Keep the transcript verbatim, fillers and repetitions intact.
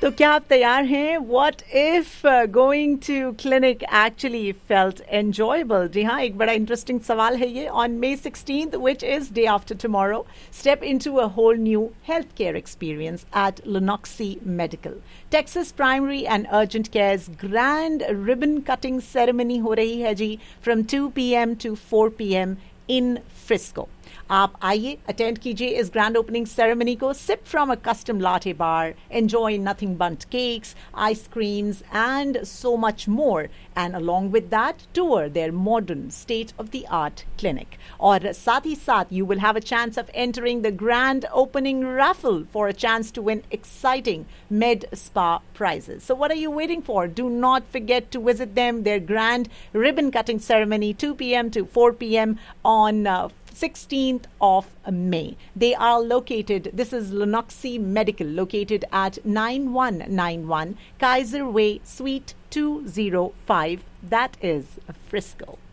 तो क्या आप तैयार हैं? What if uh, going to clinic actually felt enjoyable? जी हाँ, एक बड़ा इंटरेस्टिंग सवाल है ये. On May sixteenth, which is day after tomorrow, step into a whole new healthcare experience at Lunoxy Medical. Texas Primary and Urgent Care's grand ribbon cutting ceremony हो रही है जी from two p.m. to four p.m. in Frisco. आप आइए, attend कीजिए इस grand opening ceremony को. SIP from a custom latte bar, enjoy nothing but cakes, ice creams and so much more. And along with that, tour there modern state of the art clinic. और साथ ही साथ you will have a chance of entering the grand opening raffle for a chance to win exciting med spa prizes. So what are you waiting for? Do not forget to visit them. Their grand ribbon cutting ceremony, two p.m. to four p.m. on uh, sixteenth of May. They are located, this is Lunoxy Medical, located at ninety-one ninety-one Kaiser Way, Suite two oh five. That is Frisco.